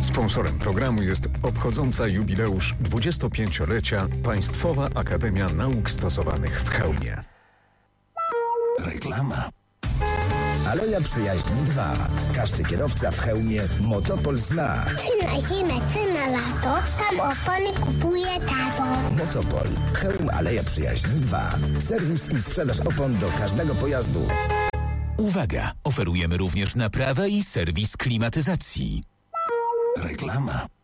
Sponsorem programu jest obchodząca jubileusz 25-lecia Państwowa Akademia Nauk Stosowanych w Chełmie. Reklama. Aleja Przyjaźni 2. Każdy kierowca w Chełmie Motopol zna. Ty na zimę, ty na lato, tam opony kupuje tato. Motopol. Chełm Aleja Przyjaźni 2. Serwis i sprzedaż opon do każdego pojazdu. Uwaga! Oferujemy również naprawę i serwis klimatyzacji. Reklama.